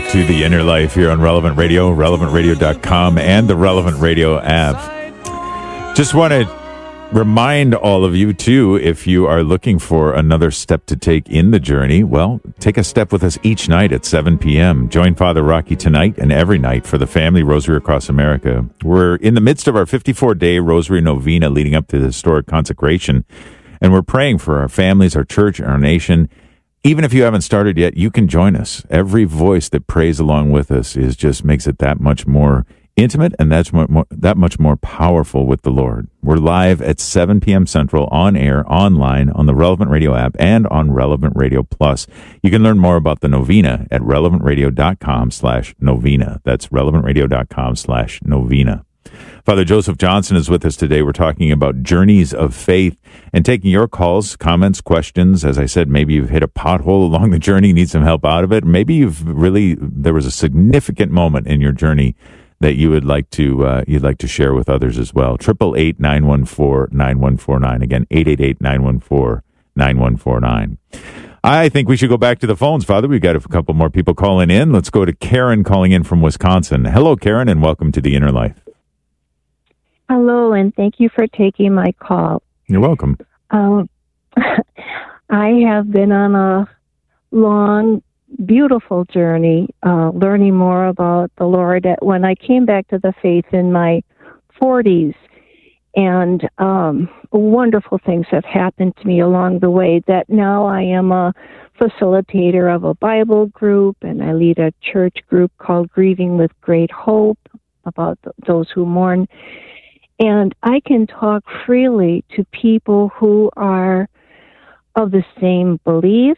back to The Inner Life here on Relevant Radio, relevantradio.com, and the Relevant Radio app. Just want to remind all of you, too, if you are looking for another step to take in the journey, well, take a step with us each night at 7 p.m. Join Father Rocky tonight and every night for the Family Rosary Across America. We're in the midst of our 54-day Rosary Novena leading up to the historic consecration, and we're praying for our families, our church, and our nation. Even if you haven't started yet, you can join us. Every voice that prays along with us just makes it that much more intimate and that much more powerful with the Lord. We're live at 7 p.m. Central, on air, online, on the Relevant Radio app, and on Relevant Radio Plus. You can learn more about the novena at relevantradio.com/novena. That's relevantradio.com/novena. Father Joseph Johnson is with us today. We're talking about journeys of faith and taking your calls, comments, questions. As I said, maybe you've hit a pothole along the journey, need some help out of it. Maybe there was a significant moment in your journey that you would like to share with others as well. 888-914-9149. Again, 888-914-9149. I think we should go back to the phones, Father. We've got a couple more people calling in. Let's go to Karen calling in from Wisconsin. Hello, Karen, and welcome to The Inner Life. Hello, and thank you for taking my call. You're welcome. I have been on a long, beautiful journey, learning more about the Lord when I came back to the faith in my 40s. And wonderful things have happened to me along the way that now I am a facilitator of a Bible group, and I lead a church group called Grieving with Great Hope about those who mourn. And I can talk freely to people who are of the same beliefs.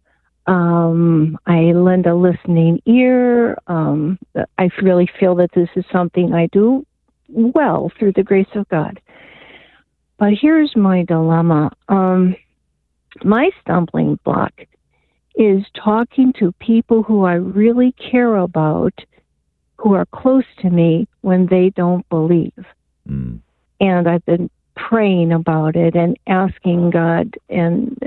I lend a listening ear. I really feel that this is something I do well through the grace of God. But here's my dilemma. My stumbling block is talking to people who I really care about, who are close to me, when they don't believe. And I've been praying about it and asking God, and,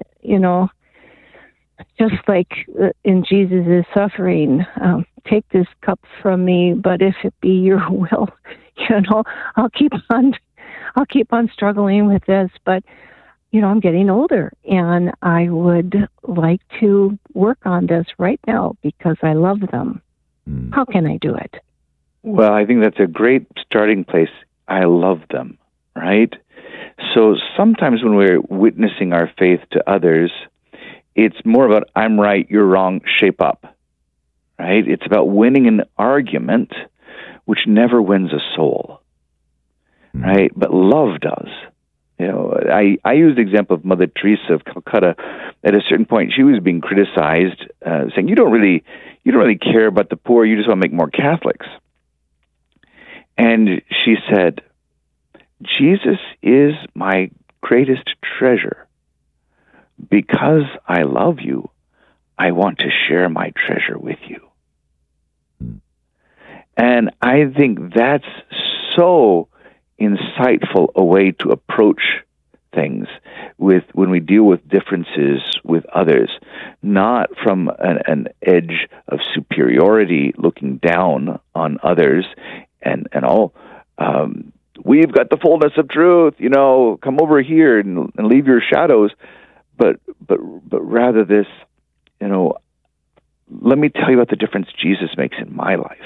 just like in Jesus' suffering, take this cup from me, but if it be your will, I'll keep on struggling with this. But, I'm getting older, and I would like to work on this right now because I love them. How can I do it? Well, I think that's a great starting place. I love them, right? So sometimes when we're witnessing our faith to others, it's more about I'm right, you're wrong, shape up, right? It's about winning an argument, which never wins a soul, right? But love does. I use the example of Mother Teresa of Calcutta. At a certain point, she was being criticized, saying, "You don't really care about the poor. You just want to make more Catholics." And she said, "Jesus is my greatest treasure. Because I love you, I want to share my treasure with you." And I think that's so insightful a way to approach things when we deal with differences with others, not from an edge of superiority looking down on others and all. We've got the fullness of truth, come over here and leave your shadows. But rather this, let me tell you about the difference Jesus makes in my life.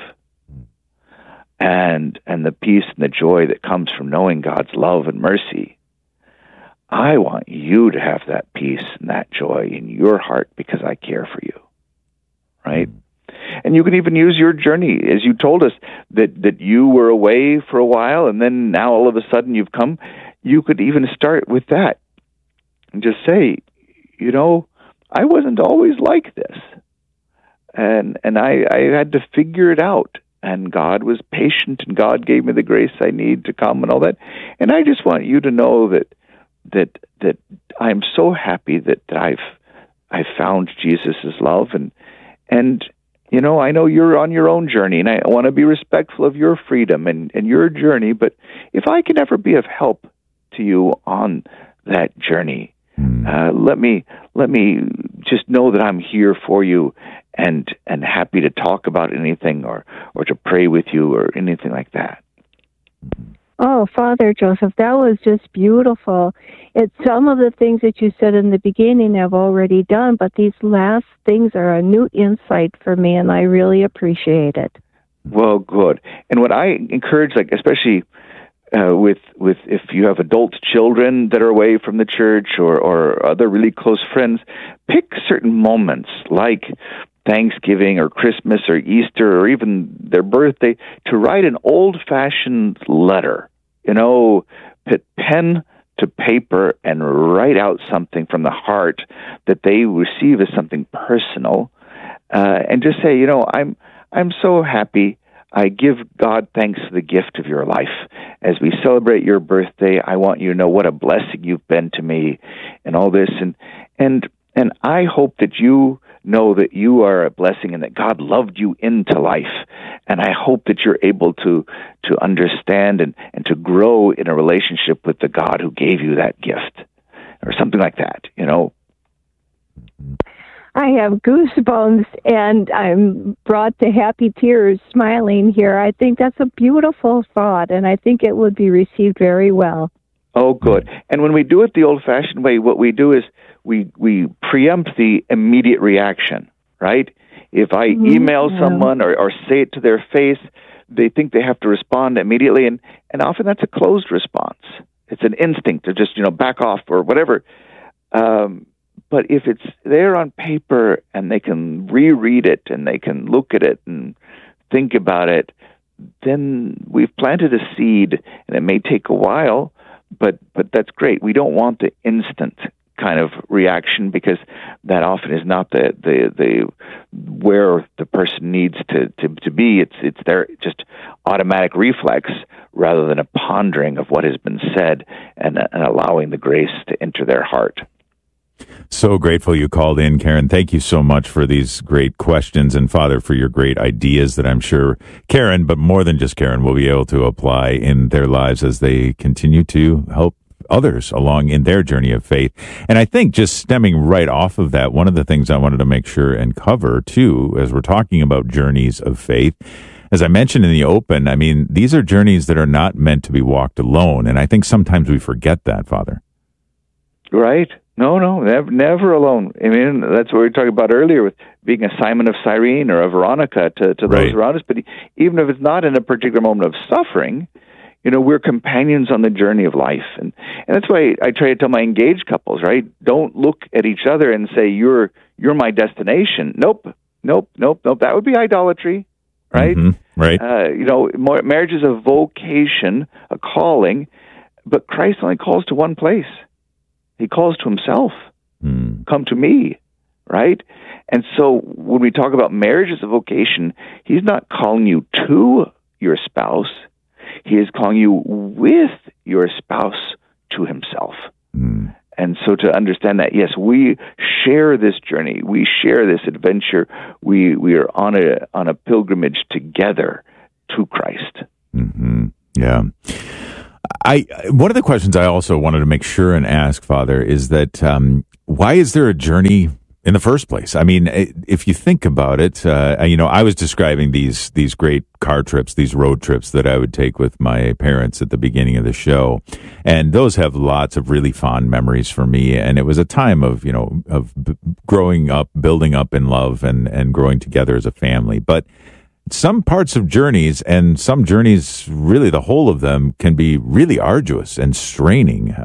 And the peace and the joy that comes from knowing God's love and mercy. I want you to have that peace and that joy in your heart because I care for you, right? And you can even use your journey, as you told us, that you were away for a while, and then now all of a sudden you've come. You could even start with that and just say, I wasn't always like this. And I had to figure it out. And God was patient, and God gave me the grace I need to come and all that. And I just want you to know that I'm so happy that I've found Jesus' love, and I know you're on your own journey, and I want to be respectful of your freedom and your journey. But if I can ever be of help to you on that journey, Let me just know that I'm here for you and happy to talk about anything or to pray with you or anything like that. Oh, Father Joseph, that was just beautiful. Some of the things that you said in the beginning I've already done, but these last things are a new insight for me, and I really appreciate it. Well, good. And what I encourage, like especially with if you have adult children that are away from the church or other really close friends, pick certain moments like Thanksgiving or Christmas or Easter or even their birthday to write an old-fashioned letter. Put pen to paper and write out something from the heart that they receive as something personal, and just say, I'm so happy. I give God thanks for the gift of your life. As we celebrate your birthday, I want you to know what a blessing you've been to me and all this. And I hope that you know that you are a blessing and that God loved you into life. And I hope that you're able to understand and to grow in a relationship with the God who gave you that gift, or something like that, I have goosebumps, and I'm brought to happy tears smiling here. I think that's a beautiful thought, and I think it would be received very well. Oh, good. And when we do it the old-fashioned way, what we do is we preempt the immediate reaction, right? If I email someone or say it to their face, they think they have to respond immediately, and often that's a closed response. It's an instinct to just, back off or whatever. But if it's there on paper and they can reread it and they can look at it and think about it, then we've planted a seed, and it may take a while, but that's great. We don't want the instant kind of reaction, because that often is not the where the person needs to be. It's their just automatic reflex rather than a pondering of what has been said and allowing the grace to enter their heart. So grateful you called in, Karen. Thank you so much for these great questions, and Father, for your great ideas that I'm sure Karen, but more than just Karen, will be able to apply in their lives as they continue to help others along in their journey of faith. And I think just stemming right off of that, one of the things I wanted to make sure and cover too, as we're talking about journeys of faith, as I mentioned in the open, I mean, these are journeys that are not meant to be walked alone. And I think sometimes we forget that, Father. Right. No, never alone. I mean, that's what we were talking about earlier with being a Simon of Cyrene or a Veronica to those around us. But even if it's not in a particular moment of suffering, we're companions on the journey of life. And that's why I try to tell my engaged couples, right? Don't look at each other and say, you're my destination. Nope. That would be idolatry, right? Mm-hmm. Right. Marriage is a vocation, a calling, but Christ only calls to one place. He calls to himself. Come to me, right? And so when we talk about marriage as a vocation, he's not calling you to your spouse. He is calling you with your spouse to himself. And so to understand that, yes, we share this journey. We share this adventure. We are on a pilgrimage together to Christ. Mm-hmm. Yeah. One of the questions I also wanted to make sure and ask, Father, is that why is there a journey in the first place? I mean, if you think about it, I was describing these great car trips, these road trips that I would take with my parents at the beginning of the show, and those have lots of really fond memories for me. And it was a time of growing up, building up in love, and growing together as a family. But some parts of journeys, and some journeys, really the whole of them, can be really arduous and straining.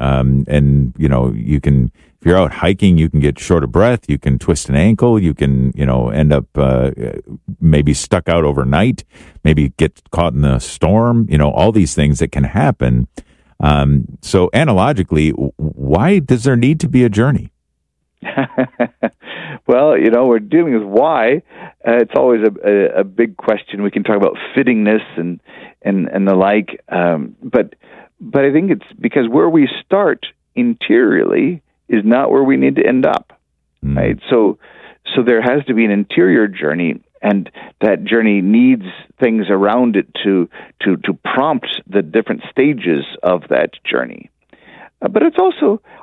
You can, if you're out hiking, you can get short of breath, you can twist an ankle, you can, end up maybe stuck out overnight, maybe get caught in a storm, all these things that can happen. So analogically, why does there need to be a journey? Well, we're dealing with why. It's always a big question. We can talk about fittingness and the like, but I think it's because where we start interiorly is not where we need to end up, right? So there has to be an interior journey, and that journey needs things around it to prompt the different stages of that journey. But it's also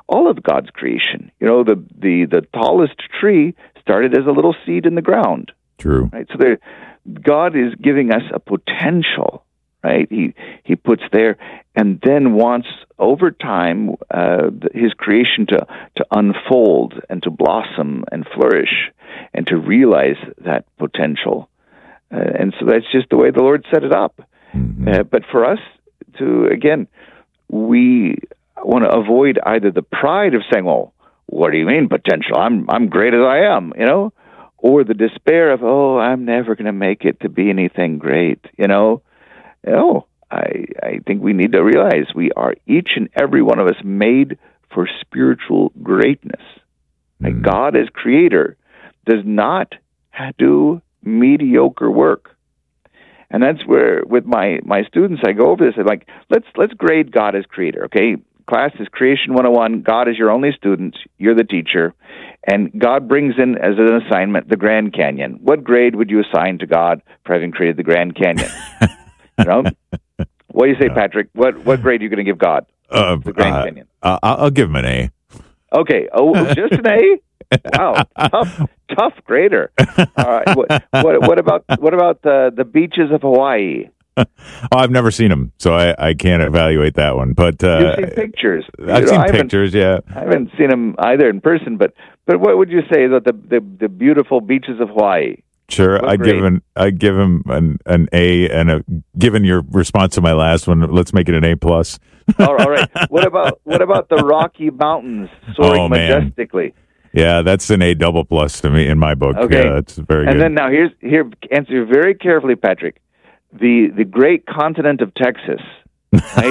all of God's creation. You know, the tallest tree started as a little seed in the ground. True. Right? So God is giving us a potential, right? He puts there, and then wants over time His creation to unfold and to blossom and flourish and to realize that potential. And so that's just the way the Lord set it up. Mm-hmm. But for us to, again, we want to avoid either the pride of saying, "Well, what do you mean potential? I'm great as I am," you know, or the despair of, "Oh, I'm never going to make it to be anything great," you know. No, I think we need to realize we are, each and every one of us, made for spiritual greatness. Like God as creator does not do mediocre work. And that's where, with my students, I go over this. I'm like, let's grade God as creator, okay? Class is Creation 101. God is your only student. You're the teacher. And God brings in as an assignment the Grand Canyon. What grade would you assign to God for having created the Grand Canyon? You know? What do you say, Patrick? What grade are you going to give God? The Grand Canyon. I'll give him an A. Okay. Oh, just an A? Wow, tough grader. All right. What about the beaches of Hawaii? I've never seen them, so I can't evaluate that one. But you've seen pictures. I've seen pictures. Yeah, I haven't seen them either in person. But what would you say about the beautiful beaches of Hawaii? Sure, I'd give him an A, and given your response to my last one, let's make it an A+. All right. What about the Rocky Mountains soaring majestically? Yeah, that's an A++ to me in my book. Okay. Yeah, it's very good. And then now here answer very carefully, Patrick. The great continent of Texas, right?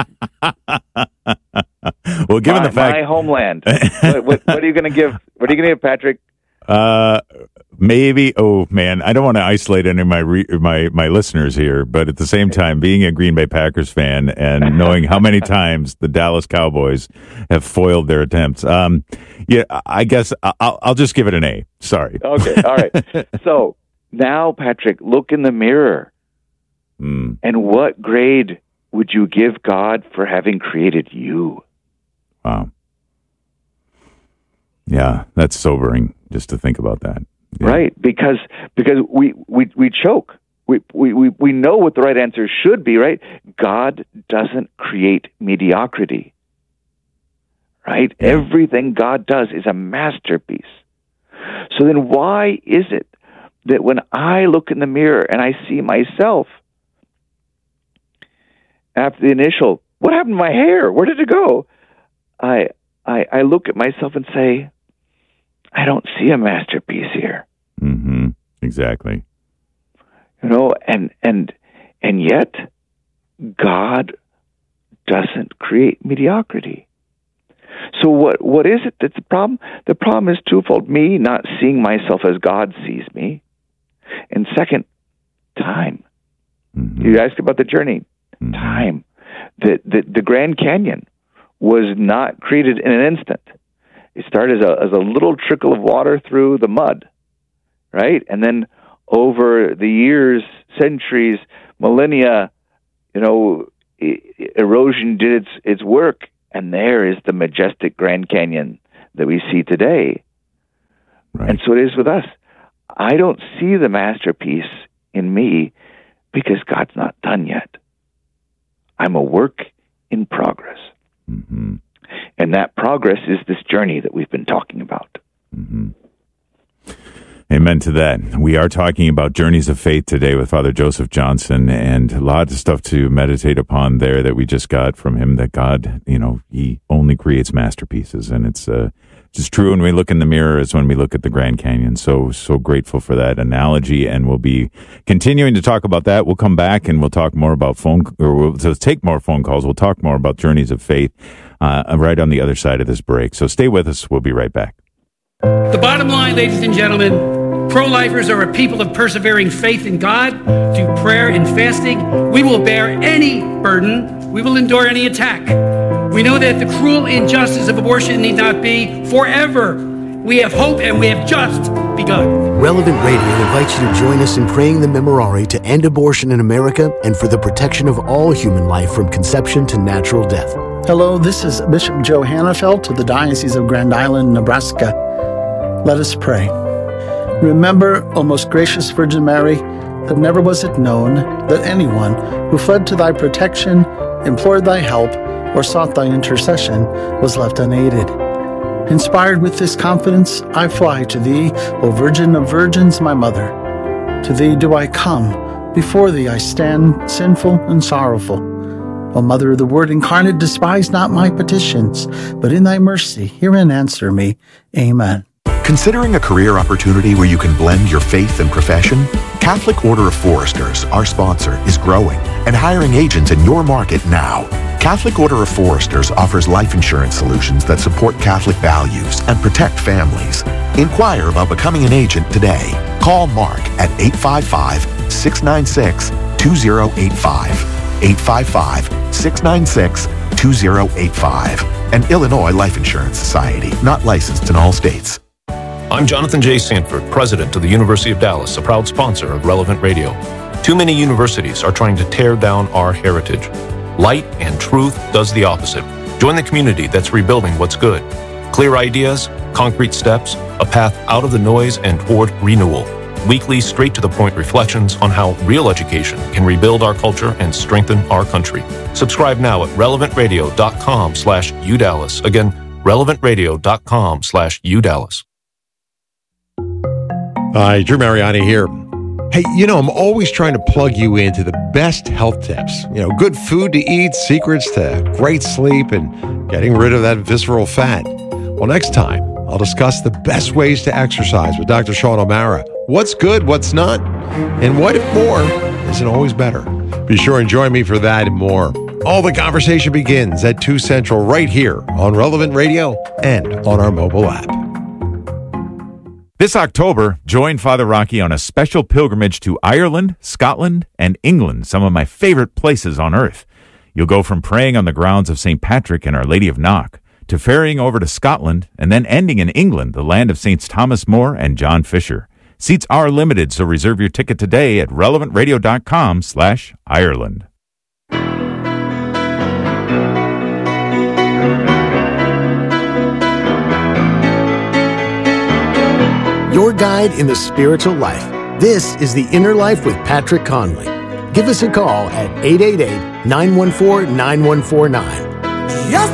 Well, given the fact my homeland, what are you going to give? What are you going to give, Patrick? Maybe. Oh man, I don't want to isolate any of my listeners here, but at the same time, being a Green Bay Packers fan and knowing how many times the Dallas Cowboys have foiled their attempts, I guess I'll just give it an A. Sorry. Okay. All right. So now, Patrick, look in the mirror, and what grade would you give God for having created you? Wow. Yeah, that's sobering just to think about that. Yeah. Right, because we choke. We know what the right answer should be, right? God doesn't create mediocrity. Right? Yeah. Everything God does is a masterpiece. So then why is it that when I look in the mirror and I see myself after the initial, what happened to my hair? Where did it go? I look at myself and say, I don't see a masterpiece here. Mm-hmm. Exactly. You know, and yet God doesn't create mediocrity. So what is it that's the problem? The problem is twofold: me not seeing myself as God sees me, and second, time. Mm-hmm. You asked about the journey. Mm-hmm. Time. The Grand Canyon was not created in an instant. It started as a little trickle of water through the mud, right? And then over the years, centuries, millennia, you know, erosion did its work, and there is the majestic Grand Canyon that we see today. Right. And so it is with us. I don't see the masterpiece in me because God's not done yet. I'm a work in progress. Mm-hmm. And that progress is this journey that we've been talking about. Mm-hmm. Amen to that. We are talking about journeys of faith today with Father Joseph Johnson, and a lot of stuff to meditate upon there that we just got from him, that God, you know, he only creates masterpieces. And it's just true when we look in the mirror as when we look at the Grand Canyon. So grateful for that analogy, and we'll be continuing to talk about that. We'll come back and we'll talk more about we'll take more phone calls. We'll talk more about journeys of faith right on the other side of this break. So stay with us. We'll be right back. The bottom line, ladies and gentlemen, pro-lifers are a people of persevering faith in God through prayer and fasting. We will bear any burden. We will endure any attack. We know that the cruel injustice of abortion need not be forever. We have hope, and we have just begun. Relevant Radio invites you to join us in praying the Memorare to end abortion in America and for the protection of all human life from conception to natural death. Hello, this is Bishop Joe Hannafelt of the Diocese of Grand Island, Nebraska. Let us pray. Remember, O most gracious Virgin Mary, that never was it known that anyone who fled to thy protection, implored thy help, or sought thy intercession was left unaided. Inspired with this confidence, I fly to thee, O Virgin of Virgins, my Mother. To thee do I come, before thee I stand, sinful and sorrowful. O Mother of the Word incarnate, despise not my petitions, but in thy mercy hear and answer me. Amen. Considering a career opportunity where you can blend your faith and profession? Catholic Order of Foresters, our sponsor, is growing and hiring agents in your market now. Catholic Order of Foresters offers life insurance solutions that support Catholic values and protect families. Inquire about becoming an agent today. Call Mark at 855-696-2085. 855-696-2085. An Illinois Life Insurance Society, not licensed in all states. I'm Jonathan J. Sanford, president of the University of Dallas, a proud sponsor of Relevant Radio. Too many universities are trying to tear down our heritage. Light and truth does the opposite. Join the community that's rebuilding what's good. Clear ideas, concrete steps, a path out of the noise and toward renewal. Weekly, straight-to-the-point reflections on how real education can rebuild our culture and strengthen our country. Subscribe now at relevantradio.com/UDallas. Again, relevantradio.com/UDallas. Hi, Drew Mariani here. Hey, I'm always trying to plug you into the best health tips. Good food to eat, secrets to great sleep, and getting rid of that visceral fat. Well, next time, I'll discuss the best ways to exercise with Dr. Sean O'Mara. What's good, what's not, and what if more isn't always better. Be sure and join me for that and more. All the conversation begins at 2 Central right here on Relevant Radio and on our mobile app. This October, join Father Rocky on a special pilgrimage to Ireland, Scotland, and England, some of my favorite places on earth. You'll go from praying on the grounds of St. Patrick and Our Lady of Knock to ferrying over to Scotland and then ending in England, the land of Saints Thomas More and John Fisher. Seats are limited, so reserve your ticket today at relevantradio.com/Ireland. Your guide in the spiritual life. This is The Inner Life with Patrick Conley. Give us a call at 888-914-9149.